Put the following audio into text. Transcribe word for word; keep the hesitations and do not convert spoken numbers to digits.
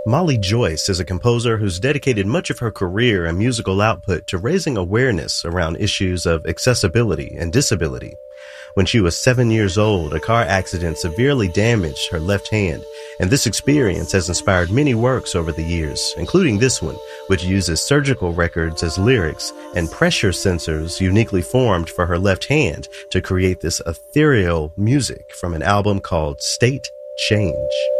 Molly Joyce is a composer who's dedicated much of her career and musical output to raising awareness around issues of accessibility and disability. When she was seven years old, a car accident severely damaged her left hand, and this experience has inspired many works over the years, including this one, which uses surgical records as lyrics and pressure sensors uniquely formed for her left hand to create this ethereal music from an album called State Change.